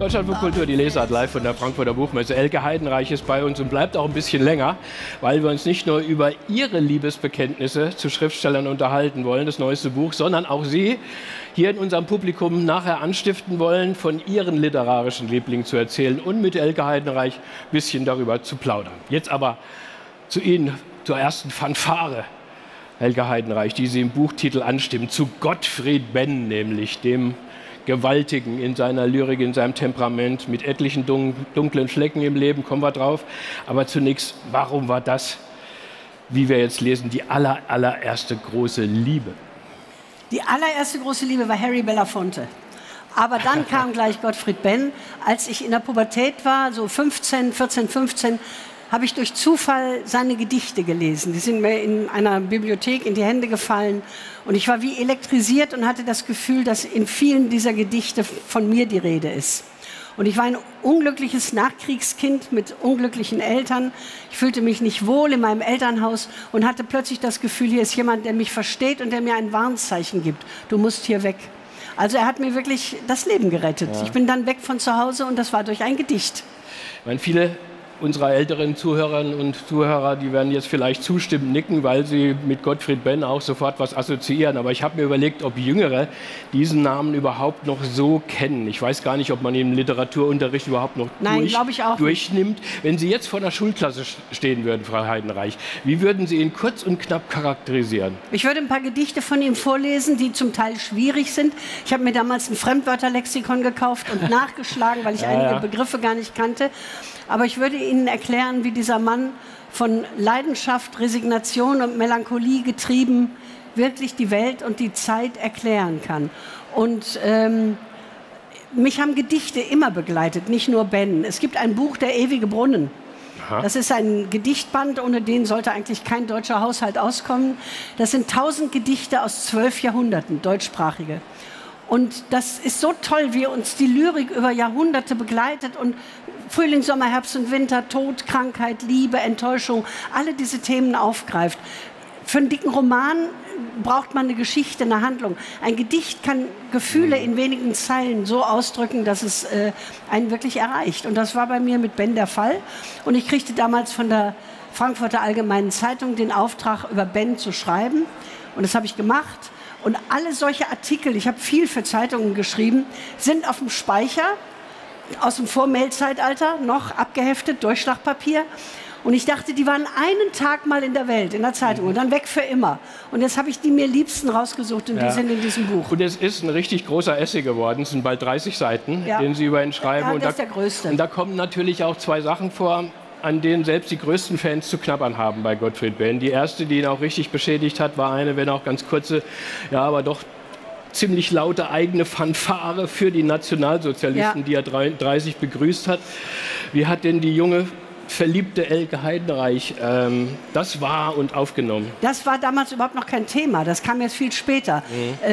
Deutschlandfunk Kultur, die Lesart live von der Frankfurter Buchmesse. Elke Heidenreich ist bei uns und bleibt auch ein bisschen länger, weil wir uns nicht nur über ihre Liebesbekenntnisse zu Schriftstellern unterhalten wollen, das neueste Buch, sondern auch Sie hier in unserem Publikum nachher anstiften wollen, von Ihren literarischen Lieblingen zu erzählen und mit Elke Heidenreich ein bisschen darüber zu plaudern. Jetzt aber zu Ihnen, zur ersten Fanfare, Elke Heidenreich, die Sie im Buchtitel anstimmt, zu Gottfried Benn, nämlich dem Gewaltigen in seiner Lyrik, in seinem Temperament, mit etlichen dunklen Flecken im Leben, kommen wir drauf. Aber zunächst, warum war das, wie wir jetzt lesen, die allererste große Liebe? Die allererste große Liebe war Harry Belafonte. Aber dann kam gleich Gottfried Benn. Als ich in der Pubertät war, so 14, 15, habe ich durch Zufall seine Gedichte gelesen. Die sind mir in einer Bibliothek in die Hände gefallen. Und ich war wie elektrisiert und hatte das Gefühl, dass in vielen dieser Gedichte von mir die Rede ist. Und ich war ein unglückliches Nachkriegskind mit unglücklichen Eltern. Ich fühlte mich nicht wohl in meinem Elternhaus und hatte plötzlich das Gefühl, hier ist jemand, der mich versteht und der mir ein Warnzeichen gibt. Du musst hier weg. Also er hat mir wirklich das Leben gerettet. Ja. Ich bin dann weg von zu Hause und das war durch ein Gedicht. Ich meine, viele unserer älteren Zuhörerinnen und Zuhörer, die werden jetzt vielleicht zustimmend nicken, weil sie mit Gottfried Benn auch sofort was assoziieren. Aber ich habe mir überlegt, ob Jüngere diesen Namen überhaupt noch so kennen. Ich weiß gar nicht, ob man ihn im Literaturunterricht überhaupt noch durchnimmt. Wenn Sie jetzt vor einer Schulklasse stehen würden, Frau Heidenreich, wie würden Sie ihn kurz und knapp charakterisieren? Ich würde ein paar Gedichte von ihm vorlesen, die zum Teil schwierig sind. Ich habe mir damals ein Fremdwörterlexikon gekauft und nachgeschlagen, weil ich einige Begriffe gar nicht kannte. Aber ich würde Ihnen erklären, wie dieser Mann von Leidenschaft, Resignation und Melancholie getrieben wirklich die Welt und die Zeit erklären kann. Und mich haben Gedichte immer begleitet, nicht nur Benn. Es gibt ein Buch, Der ewige Brunnen. Aha. Das ist ein Gedichtband, ohne den sollte eigentlich kein deutscher Haushalt auskommen. Das sind 1000 Gedichte aus 12 Jahrhunderten, deutschsprachige. Und das ist so toll, wie uns die Lyrik über Jahrhunderte begleitet und Frühling, Sommer, Herbst und Winter, Tod, Krankheit, Liebe, Enttäuschung, alle diese Themen aufgreift. Für einen dicken Roman braucht man eine Geschichte, eine Handlung. Ein Gedicht kann Gefühle in wenigen Zeilen so ausdrücken, dass es einen wirklich erreicht. Und das war bei mir mit Benn der Fall. Und ich kriegte damals von der Frankfurter Allgemeinen Zeitung den Auftrag, über Benn zu schreiben. Und das habe ich gemacht. Und alle solche Artikel, ich habe viel für Zeitungen geschrieben, sind auf dem Speicher aus dem Vormail-Zeitalter, noch abgeheftet, Durchschlagpapier. Und ich dachte, die waren einen Tag mal in der Welt, in der Zeitung und dann weg für immer. Und jetzt habe ich die mir liebsten rausgesucht und die sind in diesem Buch. Und es ist ein richtig großer Essay geworden, es sind bald 30 Seiten, den Sie über ihn schreiben. Ja, das ist der größte. Und da kommen natürlich auch zwei Sachen vor, an denen selbst die größten Fans zu knabbern haben bei Gottfried Benn. Die erste, die ihn auch richtig beschädigt hat, war eine, wenn auch ganz kurze, ja, aber doch ziemlich laute eigene Fanfare für die Nationalsozialisten, die er 1933 begrüßt hat. Wie hat denn die junge, verliebte Elke Heidenreich das wahr und aufgenommen? Das war damals überhaupt noch kein Thema, das kam jetzt viel später.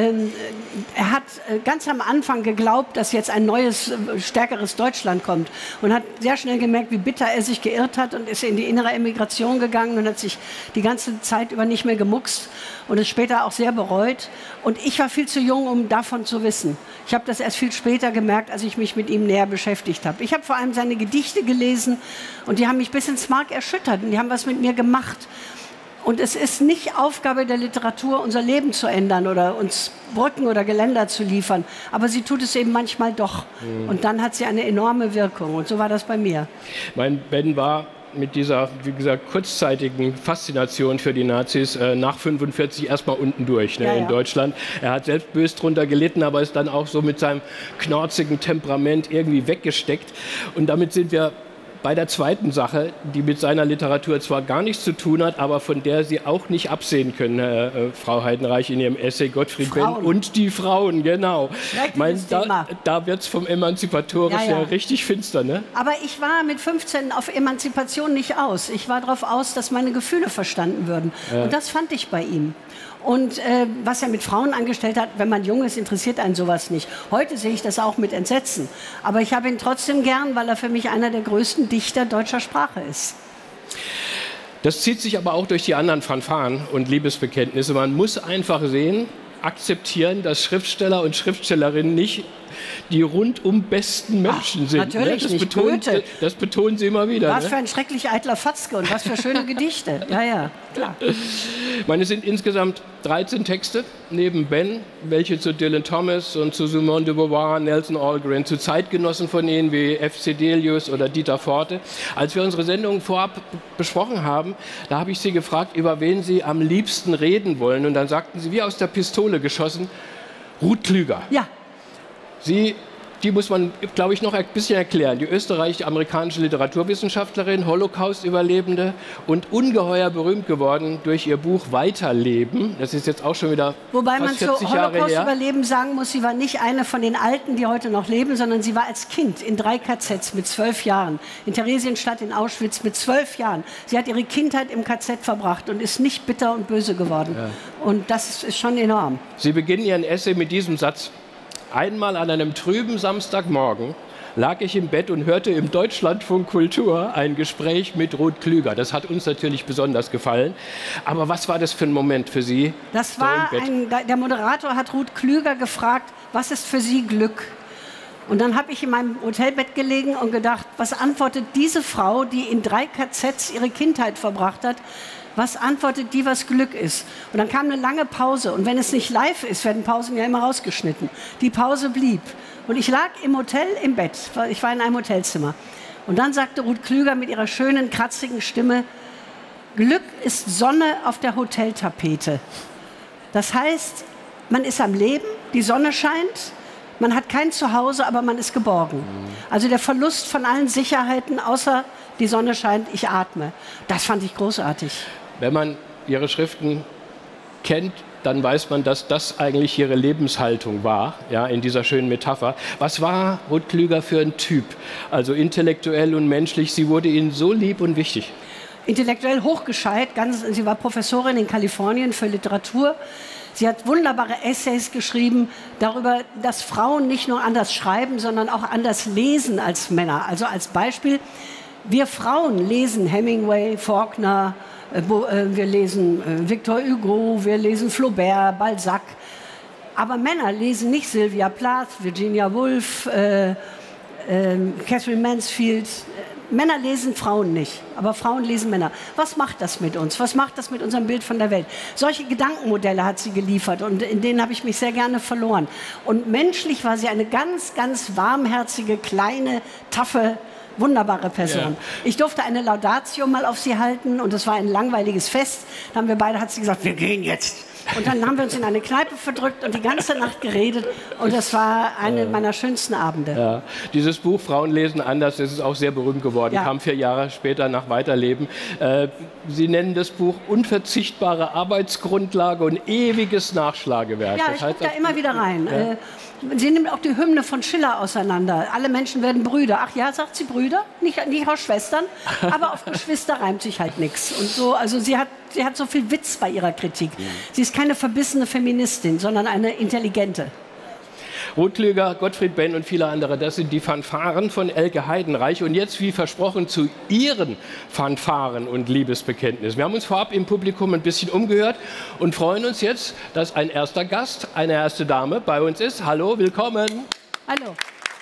Er hat ganz am Anfang geglaubt, dass jetzt ein neues, stärkeres Deutschland kommt und hat sehr schnell gemerkt, wie bitter er sich geirrt hat und ist in die innere Emigration gegangen und hat sich die ganze Zeit über nicht mehr gemuckst und es später auch sehr bereut. Und ich war viel zu jung, um davon zu wissen. Ich habe das erst viel später gemerkt, als ich mich mit ihm näher beschäftigt habe. Ich habe vor allem seine Gedichte gelesen und die haben mich bis ins Mark erschüttert und die haben was mit mir gemacht. Und es ist nicht Aufgabe der Literatur, unser Leben zu ändern oder uns Brücken oder Geländer zu liefern. Aber sie tut es eben manchmal doch. Und dann hat sie eine enorme Wirkung. Und so war das bei mir. Mein Benn war mit dieser, wie gesagt, kurzzeitigen Faszination für die Nazis nach 1945 erstmal unten durch in Deutschland. Er hat selbst bös drunter gelitten, aber ist dann auch so mit seinem knorzigen Temperament irgendwie weggesteckt. Und damit sind wir bei der zweiten Sache, die mit seiner Literatur zwar gar nichts zu tun hat, aber von der Sie auch nicht absehen können, Frau Heidenreich, in Ihrem Essay Gottfried Benn und die Frauen, genau. Da wird es vom Emanzipatorischen richtig finster, ne? Aber ich war mit 15 auf Emanzipation nicht aus. Ich war darauf aus, dass meine Gefühle verstanden würden. Und das fand ich bei ihm. Und was er mit Frauen angestellt hat, wenn man jung ist, interessiert einen sowas nicht. Heute sehe ich das auch mit Entsetzen. Aber ich habe ihn trotzdem gern, weil er für mich einer der größten Dichter deutscher Sprache ist. Das zieht sich aber auch durch die anderen Fanfaren und Liebesbekenntnisse. Man muss einfach sehen, akzeptieren, dass Schriftsteller und Schriftstellerinnen nicht die rundum besten Menschen sind. Natürlich Das nicht Goethe. Das betonen Sie immer wieder. Was für ein schrecklich eitler Fatzke und was für schöne Gedichte. Ja, ja, klar. Ich meine, es sind insgesamt 13 Texte neben Ben, welche zu Dylan Thomas und zu Simone de Beauvoir, Nelson Algren, zu Zeitgenossen von ihnen wie F.C. Delius oder Dieter Forte. Als wir unsere Sendung vorab besprochen haben, da habe ich Sie gefragt, über wen Sie am liebsten reden wollen. Und dann sagten Sie, wie aus der Pistole geschossen, Ruth Klüger. Ja. Die muss man, glaube ich, noch ein bisschen erklären. Die österreichisch-amerikanische Literaturwissenschaftlerin, Holocaust-Überlebende und ungeheuer berühmt geworden durch ihr Buch Weiterleben. Das ist jetzt auch schon wieder Wobei man fast zu 40 Jahre her. Holocaust-Überleben sagen muss, sie war nicht eine von den Alten, die heute noch leben, sondern sie war als Kind in 3 KZs mit 12 Jahren. In Theresienstadt in Auschwitz mit 12 Jahren. Sie hat ihre Kindheit im KZ verbracht und ist nicht bitter und böse geworden. Ja. Und das ist schon enorm. Sie beginnen Ihren Essay mit diesem Satz. Einmal an einem trüben Samstagmorgen lag ich im Bett und hörte im Deutschlandfunk Kultur ein Gespräch mit Ruth Klüger. Das hat uns natürlich besonders gefallen. Aber was war das für ein Moment für Sie? Das war der Moderator hat Ruth Klüger gefragt, was ist für Sie Glück? Und dann habe ich in meinem Hotelbett gelegen und gedacht, was antwortet diese Frau, die in 3 KZs ihre Kindheit verbracht hat, was antwortet die, was Glück ist? Und dann kam eine lange Pause. Und wenn es nicht live ist, werden Pausen ja immer rausgeschnitten. Die Pause blieb. Und ich lag im Hotel im Bett. Ich war in einem Hotelzimmer. Und dann sagte Ruth Klüger mit ihrer schönen, kratzigen Stimme, Glück ist Sonne auf der Hoteltapete. Das heißt, man ist am Leben, die Sonne scheint, man hat kein Zuhause, aber man ist geborgen. Also der Verlust von allen Sicherheiten, außer die Sonne scheint, ich atme. Das fand ich großartig. Wenn man Ihre Schriften kennt, dann weiß man, dass das eigentlich Ihre Lebenshaltung war, ja, in dieser schönen Metapher. Was war Ruth Klüger für ein Typ? Also intellektuell und menschlich, sie wurde Ihnen so lieb und wichtig. Intellektuell hochgescheit, sie war Professorin in Kalifornien für Literatur. Sie hat wunderbare Essays geschrieben darüber, dass Frauen nicht nur anders schreiben, sondern auch anders lesen als Männer. Also als Beispiel, wir Frauen lesen Hemingway, Faulkner, wir lesen Victor Hugo, wir lesen Flaubert, Balzac. Aber Männer lesen nicht Sylvia Plath, Virginia Woolf, Catherine Mansfield. Männer lesen Frauen nicht, aber Frauen lesen Männer. Was macht das mit uns? Was macht das mit unserem Bild von der Welt? Solche Gedankenmodelle hat sie geliefert und in denen habe ich mich sehr gerne verloren. Und menschlich war sie eine ganz, ganz warmherzige, kleine, taffe, wunderbare Person. Ja. Ich durfte eine Laudatio mal auf sie halten und es war ein langweiliges Fest. Dann haben wir beide, hat sie gesagt, wir gehen jetzt. Und dann haben wir uns in eine Kneipe verdrückt und die ganze Nacht geredet. Und das war eine meiner schönsten Abende. Ja. Dieses Buch Frauen lesen anders, das ist auch sehr berühmt geworden. Ja. Kam 4 Jahre später nach Weiterleben. Sie nennen das Buch unverzichtbare Arbeitsgrundlage und ewiges Nachschlagewerk. Ja, ich gucke da immer wieder rein. Ja. Sie nimmt auch die Hymne von Schiller auseinander. Alle Menschen werden Brüder. Ach ja, sagt sie Brüder? Nicht aus Schwestern. Aber auf Geschwister reimt sich halt nichts. Und so, also sie hat so viel Witz bei ihrer Kritik. Sie ist keine verbissene Feministin, sondern eine intelligente. Ruth Klüger, Gottfried Benn und viele andere, das sind die Fanfaren von Elke Heidenreich. Und jetzt, wie versprochen, zu Ihren Fanfaren und Liebesbekenntnissen. Wir haben uns vorab im Publikum ein bisschen umgehört und freuen uns jetzt, dass ein erster Gast, eine erste Dame bei uns ist. Hallo, willkommen. Hallo.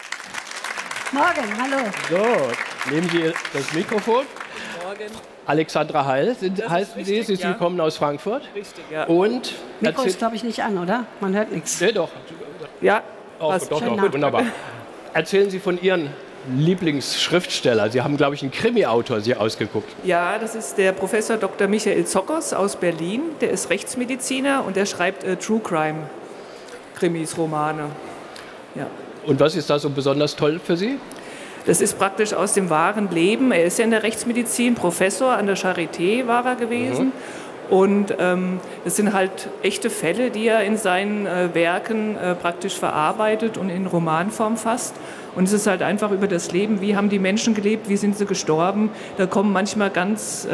Morgen, hallo. So, nehmen Sie das Mikrofon. Morgen. Alexandra Heil heißen Sie, Sie kommen aus Frankfurt. Richtig, ja. Und Mikro ist, glaube ich, nicht an, oder? Man hört nichts. Nee, doch. Ja, doch, wunderbar. Erzählen Sie von Ihren Lieblingsschriftsteller. Sie haben, glaube ich, einen Krimi-Autor sich ausgeguckt. Ja, das ist der Professor Dr. Michael Zockers aus Berlin. Der ist Rechtsmediziner und der schreibt True Crime Krimis, Romane. Ja. Und was ist da so besonders toll für Sie? Das ist praktisch aus dem wahren Leben. Er ist ja in der Rechtsmedizin, Professor an der Charité war er gewesen. Und das sind halt echte Fälle, die er in seinen Werken praktisch verarbeitet und in Romanform fasst. Und es ist halt einfach über das Leben, wie haben die Menschen gelebt, wie sind sie gestorben. Da kommen manchmal ganz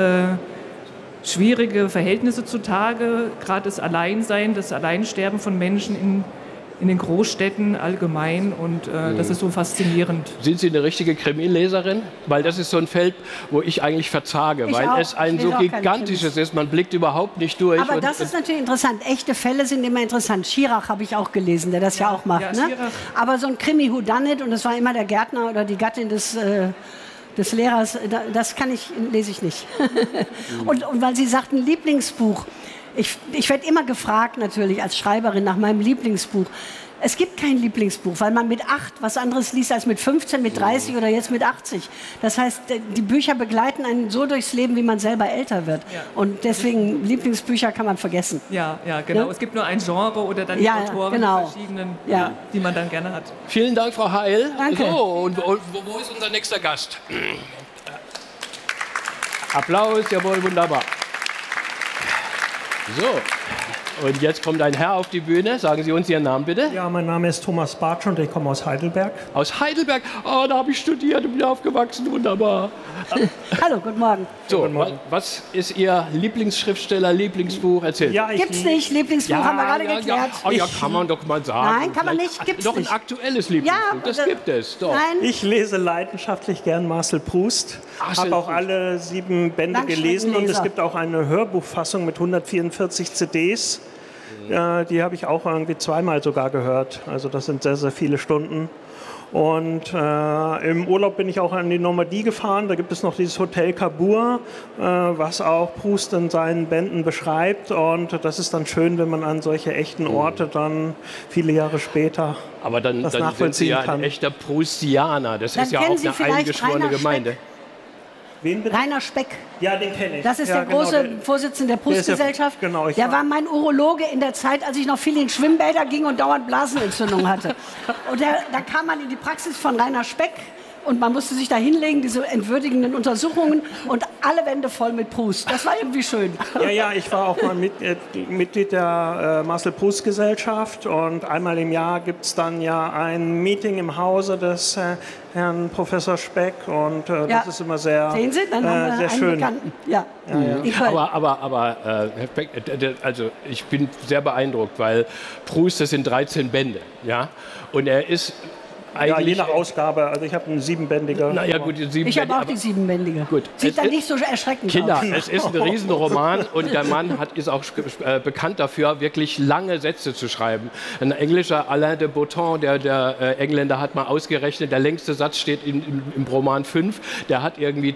schwierige Verhältnisse zutage, gerade das Alleinsein, das Alleinsterben von Menschen in den Großstädten allgemein und das ist so faszinierend. Sind Sie eine richtige Krimileserin? Weil das ist so ein Feld, wo ich eigentlich verzage, weil es ein so gigantisches ist, man blickt überhaupt nicht durch. Aber das ist natürlich interessant. Echte Fälle sind immer interessant. Schirach habe ich auch gelesen, der das ja auch macht. Ja, ne? Aber so ein Krimi-Whodunit, und das war immer der Gärtner oder die Gattin des Lehrers, das lese ich nicht. und weil Sie sagten, Lieblingsbuch. Ich werde immer gefragt natürlich als Schreiberin nach meinem Lieblingsbuch. Es gibt kein Lieblingsbuch, weil man mit 8 was anderes liest als mit 15, mit 30 oder jetzt mit 80. Das heißt, die Bücher begleiten einen so durchs Leben, wie man selber älter wird. Ja. Und deswegen, Lieblingsbücher kann man vergessen. Ja, genau. Ja? Es gibt nur ein Genre oder dann die Autoren, die verschiedenen, die man dann gerne hat. Vielen Dank, Frau Heil. Danke. So, und wo ist unser nächster Gast? Applaus, jawohl, wunderbar. So, und jetzt kommt ein Herr auf die Bühne. Sagen Sie uns Ihren Namen bitte. Ja, mein Name ist Thomas Bartsch und ich komme aus Heidelberg. Aus Heidelberg? Oh, da habe ich studiert und bin aufgewachsen. Wunderbar. Hallo, guten Morgen. So, guten Morgen. Was ist Ihr Lieblingsschriftsteller, Lieblingsbuch? Erzählt. Ja, gibt's nicht. Lieblingsbuch haben wir gerade geklärt. Oh, ja, kann man doch mal sagen. Nein, kann man nicht. Gibt's doch nicht. Ein aktuelles Lieblingsbuch. Das gibt es. Doch. Nein. Ich lese leidenschaftlich gern Marcel Proust. Habe auch alle 7 Bände gelesen und es gibt auch eine Hörbuchfassung mit 144 CDs. Die habe ich auch irgendwie 2-mal sogar gehört. Also das sind sehr, sehr viele Stunden. Und im Urlaub bin ich auch an die Normandie gefahren. Da gibt es noch dieses Hotel Cabourg, was auch Proust in seinen Bänden beschreibt. Und das ist dann schön, wenn man an solche echten Orte dann viele Jahre später aber dann sind Sie ja ein echter Proustianer. Das ist ja auch eine eingeschworene Gemeinde. Wen bitte? Rainer Speck. Ja, den kenne ich. Das ist der große Vorsitzende der Proust-Gesellschaft. Genau, der war mein Urologe in der Zeit, als ich noch viel in Schwimmbäder ging und dauernd Blasenentzündung hatte. Und da kam man in die Praxis von Rainer Speck und man musste sich da hinlegen, diese entwürdigenden Untersuchungen und alle Wände voll mit Proust. Das war irgendwie schön. Ja, ich war auch mal Mitglied der Marcel Proust Gesellschaft und einmal im Jahr gibt es dann ja ein Meeting im Hause des Herrn Professor Speck und das ist immer sehr, sehen Sie? Dann haben wir sehr einen schön. Bekannten. Ja. Aber Herr Speck, also ich bin sehr beeindruckt, weil Proust, das sind 13 Bände, ja, und er ist ja, je nach Ausgabe. Also ich habe eine 7-bändige. Naja, gut, ich habe auch die 7-bändige. Gut. Sieht dann nicht so erschreckend Kinder, aus. es ist ein Riesenroman und der Mann ist auch bekannt dafür, wirklich lange Sätze zu schreiben. Ein englischer Alain de Botton, der Engländer, hat mal ausgerechnet, der längste Satz steht im Roman 5, der hat irgendwie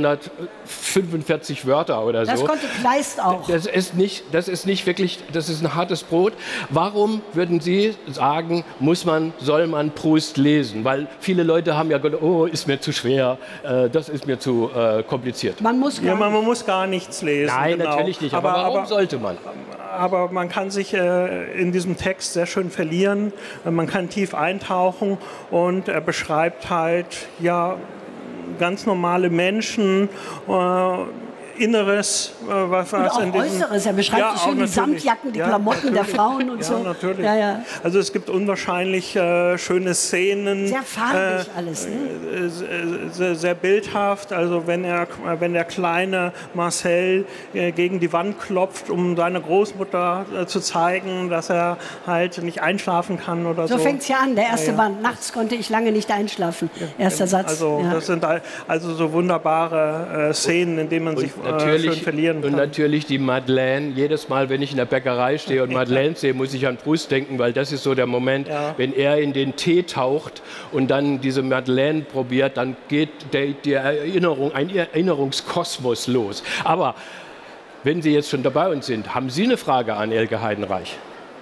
245 Wörter oder so. Das konnte Kleist auch. Das ist nicht wirklich, das ist ein hartes Brot. Warum würden Sie sagen, soll man Proust lesen? Weil viele Leute haben ja gedacht, oh, ist mir zu schwer, das ist mir zu kompliziert. Man muss gar nichts lesen. Nein, genau. Natürlich nicht. Aber warum sollte man? Aber man kann sich in diesem Text sehr schön verlieren. Man kann tief eintauchen und er beschreibt halt ja ganz normale Menschen. Inneres, was und auch Äußeres. Er beschreibt so schön die Samtjacken, die Klamotten der Frauen und so. Natürlich. Ja. Also es gibt unwahrscheinlich schöne Szenen. Sehr farbig alles. Ne? Sehr bildhaft. Also wenn der kleine Marcel gegen die Wand klopft, um seiner Großmutter zu zeigen, dass er halt nicht einschlafen kann oder so. So fängt es ja an, der erste Band. Nachts konnte ich lange nicht einschlafen. Erster Satz. Also das sind also so wunderbare Szenen, in denen man sich schön verlieren kann. Und natürlich die Madeleine. Jedes Mal, wenn ich in der Bäckerei stehe und Madeleine sehe, muss ich an Proust denken, weil das ist so der Moment, wenn er in den Tee taucht und dann diese Madeleine probiert, dann geht ein Erinnerungskosmos los. Aber wenn Sie jetzt schon dabei und sind, haben Sie eine Frage an Elke Heidenreich?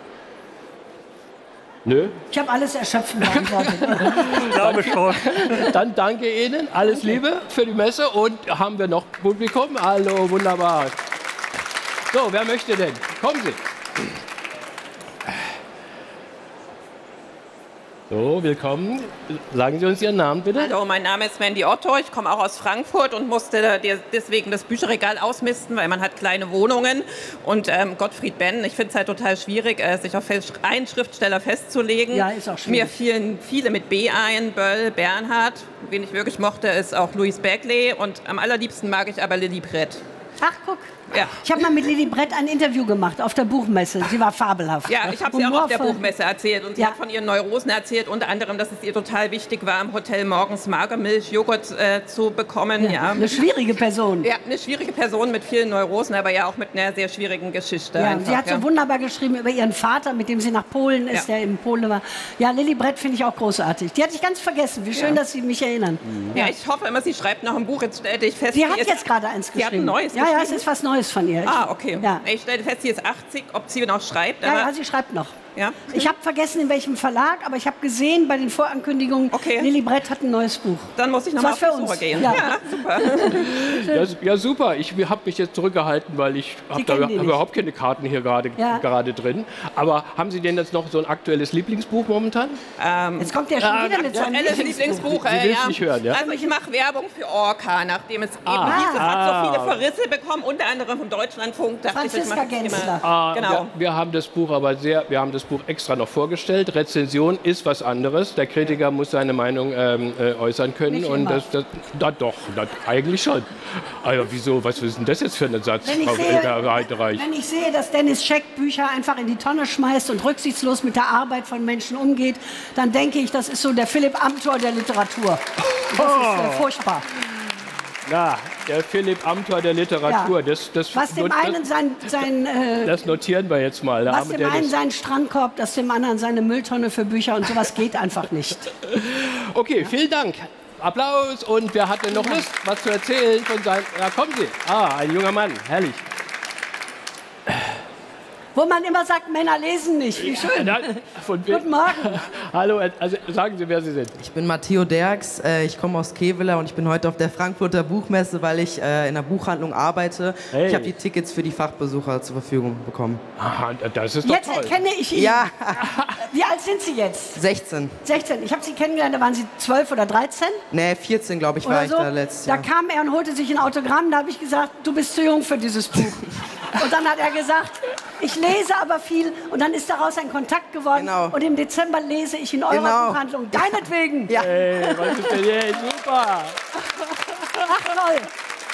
Nö? Ich habe alles erschöpfend beantwortet. Ich glaube schon. Dann danke Ihnen, alles Liebe für die Messe und haben wir noch Publikum? Hallo, wunderbar. So, wer möchte denn? Kommen Sie. So, willkommen. Sagen Sie uns Ihren Namen, bitte. Hallo, mein Name ist Mandy Otto. Ich komme auch aus Frankfurt und musste deswegen das Bücherregal ausmisten, weil man hat kleine Wohnungen. Und Gottfried Benn, ich finde es halt total schwierig, sich auf einen Schriftsteller festzulegen. Ja, ist auch schwierig. Mir fielen viele mit B ein, Böll, Bernhard. Wen ich wirklich mochte, ist auch Louise Bagley. Und am allerliebsten mag ich aber Lily Brett. Ach, guck. Ja. Ich habe mal mit Lili Brett ein Interview gemacht auf der Buchmesse. Sie war fabelhaft. Ja, ich habe sie auch auf der Buchmesse erzählt. Und sie hat von ihren Neurosen erzählt, unter anderem, dass es ihr total wichtig war, im Hotel morgens Magermilch, Joghurt zu bekommen. Ja. Eine schwierige Person. Ja, eine schwierige Person mit vielen Neurosen, aber ja auch mit einer sehr schwierigen Geschichte. Ja, einfach, sie hat so wunderbar geschrieben über ihren Vater, mit dem sie nach Polen ist, der in Polen war. Ja, Lili Brett finde ich auch großartig. Die hatte ich ganz vergessen. Wie schön, dass Sie mich erinnern. Ja, ich hoffe immer, sie schreibt noch ein Buch. Jetzt stellte ich fest, sie hat jetzt gerade eins geschrieben. Sie hat ein neues geschrieben. Ja, es ist was Neues von ihr. Okay. Ja. Ich stelle fest, sie ist 80, ob sie noch schreibt. Ja, sie schreibt noch. Ja? Ich habe vergessen, in welchem Verlag, aber ich habe gesehen bei den Vorankündigungen, Lili Brett hat ein neues Buch. Dann muss ich nochmal auf die Suche gehen. Ja, super. Ja, super. Ich habe mich jetzt zurückgehalten, weil ich habe da überhaupt keine Karten hier gerade drin. Aber haben Sie denn jetzt noch so ein aktuelles Lieblingsbuch momentan? Jetzt kommt der schon wieder mit seinem Lieblingsbuch. Sie will es nicht hören, ja? Also ich mache Werbung für Orca, nachdem es eben hieß, es hat so viele Verrisse bekommen, unter anderem vom Deutschlandfunk. Franziska Gensler. Genau. Wir haben das Buch aber das Buch extra noch vorgestellt. Rezension ist was anderes. Der Kritiker muss seine Meinung äußern können. Nicht und immer. Doch, eigentlich schon. Aber wieso? Was ist denn das jetzt für ein Satz, Frau Heidenreich? Wenn ich sehe, dass Dennis Scheck Bücher einfach in die Tonne schmeißt und rücksichtslos mit der Arbeit von Menschen umgeht, dann denke ich, das ist so der Philipp Amthor der Literatur. Das ist furchtbar. Ja, der Philipp Amthor der Literatur. Ja. Was dem einen das notieren wir jetzt mal. Was dem einen seinen Strandkorb, das dem anderen seine Mülltonne für Bücher und sowas geht einfach nicht. Okay, vielen Dank. Applaus und wer hat denn noch Lust, was zu erzählen von seinem... Ja, kommen Sie. Ein junger Mann, herrlich. Wo man immer sagt, Männer lesen nicht. Wie schön. Guten Morgen. Hallo, also sagen Sie, wer Sie sind. Ich bin Matteo Derks, ich komme aus Kevela und ich bin heute auf der Frankfurter Buchmesse, weil ich in der Buchhandlung arbeite. Hey. Ich habe die Tickets für die Fachbesucher zur Verfügung bekommen. Aha, das ist doch jetzt toll. Erkenne ich ihn. Ja. Wie alt sind Sie jetzt? 16. 16. Ich habe Sie kennengelernt, da waren Sie 12 oder 13? Nee, 14 glaube ich, war ich da letztes Da Jahr. kam er und holte sich ein Autogramm, da habe ich gesagt, du bist zu jung für dieses Buch. Und dann hat er gesagt, ich lese aber viel. Und dann ist daraus ein Kontakt geworden. Genau. Und im Dezember lese ich in eurer Buchhandlung. Deinetwegen. Ja. Hey, was ist denn hier? Super. Ach, toll.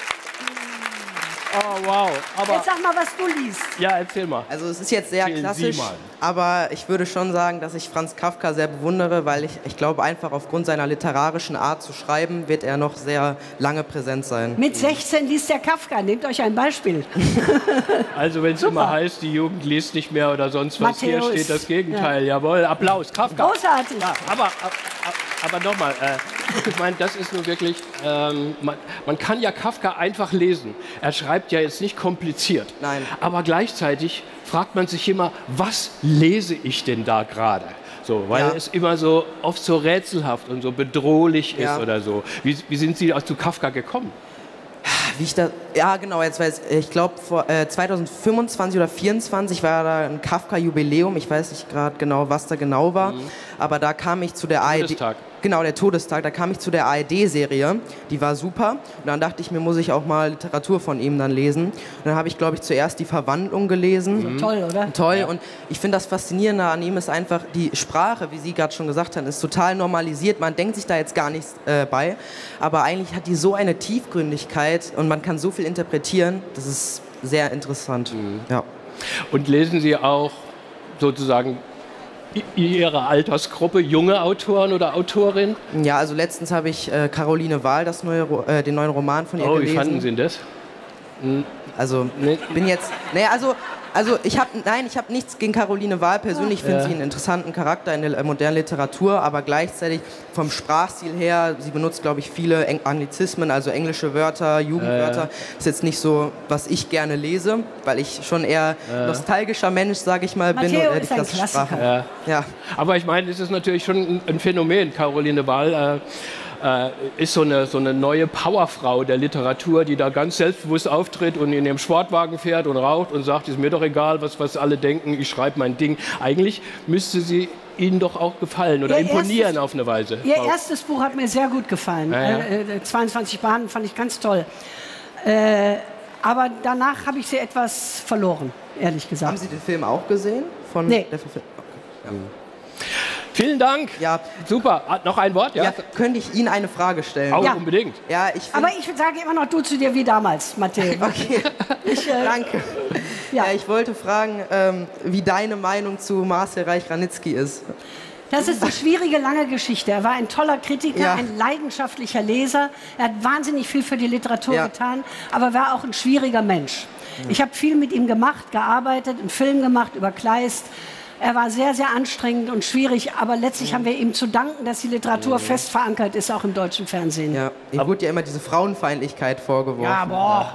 Oh, wow. Aber Jetzt sag mal, was du liest. ja, erzähl mal. Also es ist jetzt sehr Erzählen Sie klassisch, mal. aber ich würde schon sagen, dass ich Franz Kafka sehr bewundere, weil ich glaube einfach aufgrund seiner literarischen Art zu schreiben, wird er noch sehr lange präsent sein. Mit 16 liest der Kafka. Nehmt euch ein Beispiel. Also wenn es immer heißt, die Jugend liest nicht mehr oder sonst was, hier Matthäus. steht das Gegenteil. Jawohl, Applaus, Kafka. Großartig. Ja, aber nochmal, ich meine, das ist nun wirklich, man kann ja Kafka einfach lesen. Er schreibt ja jetzt nicht kompliziert. Nein. Aber gleichzeitig fragt man sich immer, was lese ich denn da gerade? So, weil es immer so oft so rätselhaft und so bedrohlich ist oder so. Wie sind Sie zu Kafka gekommen? Wie ich da, ja genau, jetzt weiß ich glaube 2025 oder 2024 war da ein Kafka-Jubiläum, ich weiß nicht gerade genau, was da genau war, aber da kam ich zu der Todestag. Genau, der Todestag, da kam ich zu der ARD-Serie, die war super und dann dachte ich mir, muss ich auch mal Literatur von ihm dann lesen und dann habe ich glaube ich zuerst die Verwandlung gelesen. Toll, oder? Toll und ich finde das Faszinierende an ihm ist einfach die Sprache, wie Sie gerade schon gesagt haben, ist total normalisiert, man denkt sich da jetzt gar nichts bei, aber eigentlich hat die so eine Tiefgründigkeit und man kann so viel interpretieren, das ist sehr interessant. Ja. Und lesen Sie auch sozusagen Ihre Altersgruppe, junge Autoren oder Autorinnen? Ja, also letztens habe ich Caroline Wahl, den neuen Roman von ihr gelesen. Wie fanden Sie das? Also, bin jetzt... Naja, also ich habe nichts gegen Caroline Wahl persönlich. Ich finde sie einen interessanten Charakter in der modernen Literatur, aber gleichzeitig vom Sprachstil her, sie benutzt, glaube ich, viele Anglizismen, also englische Wörter, Jugendwörter. Ist jetzt nicht so, was ich gerne lese, weil ich schon eher nostalgischer Mensch, sage ich mal, bin. Matteo Und ist ein Klassiker. Ja. Aber ich meine, es ist natürlich schon ein Phänomen. Caroline Wahl ist so eine neue Powerfrau der Literatur, die da ganz selbstbewusst auftritt und in ihrem Sportwagen fährt und raucht und sagt, ist mir doch egal, was alle denken, ich schreibe mein Ding. Eigentlich müsste sie Ihnen doch auch gefallen oder imponieren auf eine Weise. Ihr erstes Buch hat mir sehr gut gefallen. 22 Bahnen fand ich ganz toll. Aber danach habe ich sie etwas verloren, ehrlich gesagt. Haben Sie den Film auch gesehen? Nee. Der Verfilmung? Okay. Ja. Vielen Dank. Ja. Super. Noch ein Wort? Ja, könnte ich Ihnen eine Frage stellen? Auch unbedingt. Ja, aber ich sage immer noch du zu dir wie damals, Matteo. Okay, danke. Ja. Ich wollte fragen, wie deine Meinung zu Marcel Reich-Ranitzky ist. Das ist eine schwierige, lange Geschichte. Er war ein toller Kritiker, ein leidenschaftlicher Leser. Er hat wahnsinnig viel für die Literatur getan, aber war auch ein schwieriger Mensch. Ich habe viel mit ihm gemacht, gearbeitet, einen Film gemacht über Kleist. Er war sehr, sehr anstrengend und schwierig, aber letztlich haben wir ihm zu danken, dass die Literatur fest verankert ist, auch im deutschen Fernsehen. Ja, ihm wurde ja immer diese Frauenfeindlichkeit vorgeworfen. Ja, boah.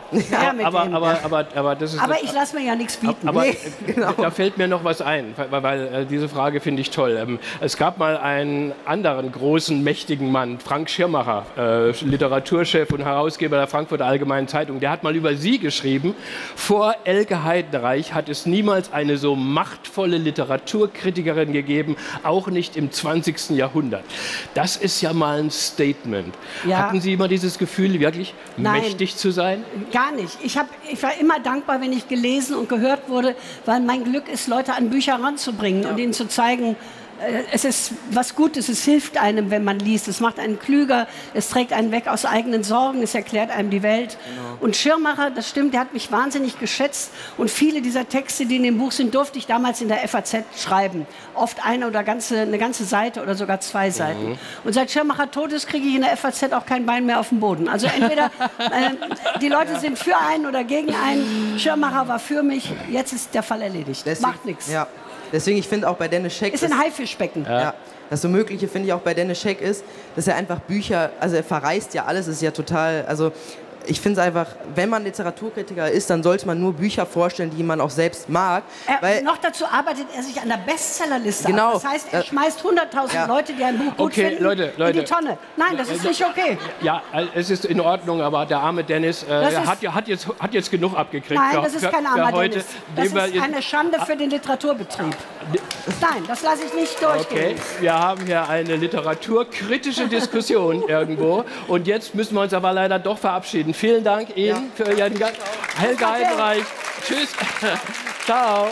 Aber das ist... Aber ich lasse mir ja nichts bieten. Aber da fällt mir noch was ein, weil diese Frage finde ich toll. Es gab mal einen anderen großen, mächtigen Mann, Frank Schirmacher, Literaturchef und Herausgeber der Frankfurter Allgemeinen Zeitung. Der hat mal über Sie geschrieben, vor Elke Heidenreich hat es niemals eine so machtvolle Literaturkritikerin gegeben, auch nicht im 20. Jahrhundert. Das ist ja mal ein Statement. Ja. Hatten Sie immer dieses Gefühl, wirklich mächtig zu sein? Gar nicht. Ich war immer dankbar, wenn ich gelesen und gehört wurde, weil mein Glück ist, Leute an Bücher ranzubringen und ihnen zu zeigen, es ist was Gutes, es hilft einem, wenn man liest. Es macht einen klüger, es trägt einen weg aus eigenen Sorgen, es erklärt einem die Welt. Genau. Und Schirmacher, das stimmt, der hat mich wahnsinnig geschätzt. Und viele dieser Texte, die in dem Buch sind, durfte ich damals in der FAZ schreiben. Oft eine ganze Seite oder sogar 2 Seiten. Und seit Schirmacher tot ist, kriege ich in der FAZ auch kein Bein mehr auf dem Boden. Also entweder die Leute sind für einen oder gegen einen. Schirmacher war für mich, jetzt ist der Fall erledigt. Macht nichts. Ja. Deswegen, ich finde auch bei Dennis Scheck... Ist ein Haifischbecken. Ja. Das so Mögliche, finde ich auch bei Dennis Scheck ist, dass er einfach Bücher, also er verreist ja alles, ist ja total, also ich finde es einfach, wenn man Literaturkritiker ist, dann sollte man nur Bücher vorstellen, die man auch selbst mag. Noch dazu arbeitet er sich an der Bestsellerliste ab. Das heißt, er schmeißt 100.000 Leute, die ein Buch gut finden, Leute. in die Tonne. Nein, das ist nicht okay. Ja, es ist in Ordnung, aber der arme Dennis hat jetzt genug abgekriegt. Nein, das ist kein armer Dennis. Das ist eine Schande für den Literaturbetrieb. Nein, das lasse ich nicht durchgehen. Okay, wir haben hier eine literaturkritische Diskussion irgendwo. Und jetzt müssen wir uns aber leider doch verabschieden. Vielen Dank Ihnen für Ihren Gast. Helge Heidenreich. Tschüss. Ciao.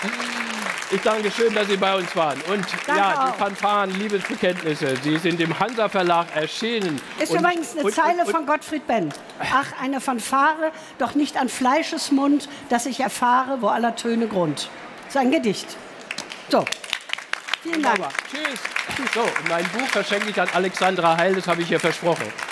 Ich danke schön, dass Sie bei uns waren. Und die Fanfaren Liebesbekenntnisse, sie sind im Hansa Verlag erschienen. Ist übrigens eine Zeile von Gottfried Benn. Ach, eine Fanfare, doch nicht an Fleischesmund, dass ich erfahre, wo aller Töne Grund. Das ist ein Gedicht. So. Vielen Dank. Tschüss. So, und mein Buch verschenke ich an Alexandra Heil, das habe ich ihr versprochen.